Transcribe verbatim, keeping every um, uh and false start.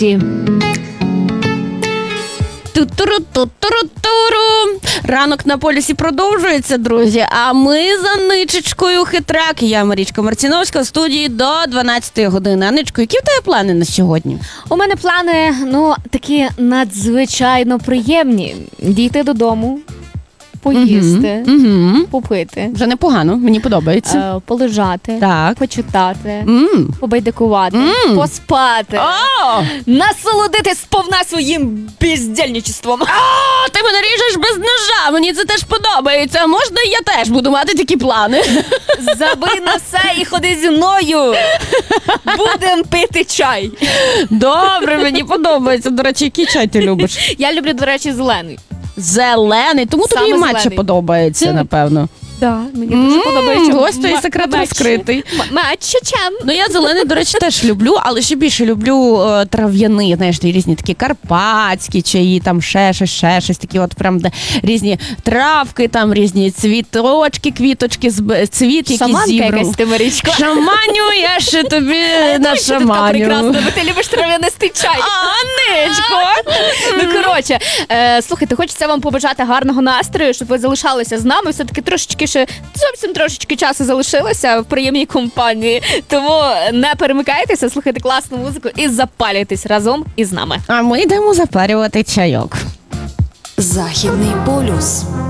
Ту-туру-ту-туру-туру. Ранок на полюсі продовжується, друзі. А ми за Аничечкою Хитрак. Я Марічка Марціновська в студії до дванадцятої години. Аничко, які в тебе плани на сьогодні? У мене плани, ну, такі надзвичайно приємні. Дійти додому, поїсти, Угу. попити, Вже непогано, мені подобається. е, полежати, Так. почитати, М. побайдикувати, М. поспати, О! насолодитись сповна своїм бездільничеством. О, ти мене ріжеш без ножа, мені це теж подобається. Можна і я теж буду мати такі плани? Забий на все і ходи зі мною. Будем пити чай. Добре, мені подобається. До речі, який чай ти любиш? Я люблю, до речі, зелений. Зелений, тому тобі Саме і матча зелений. подобається, Це- напевно. Так, мені дуже М, подобається. ось той Ма- секрет матчі. розкритий. М- Матча чем? Ну, я зелений, до речі, теж люблю, але ще більше люблю е, трав'яний, знаєш, ті різні такі карпатські чаї, там ще щось, ще щось, такі от прям, де різні травки, там різні цвіточки, квіточки, зб- цвіт, які Шаманка зібрав. якась ти, Марічко. Шаманю, я ще тобі Знаєш, на що ти така шаманю. прекрасна, бо ти любиш трав'янистий чай. Анечко! Ну, коротше, е, слухайте, хочеться вам побажати гарного настрою, щоб ви залишалися з нами. Все-таки трошечки ще, зовсім трошечки часу залишилося в приємній компанії. Тому не перемикайтеся, слухайте класну музику і запалюйтесь разом із нами. А ми йдемо запарювати чайок. Західний полюс.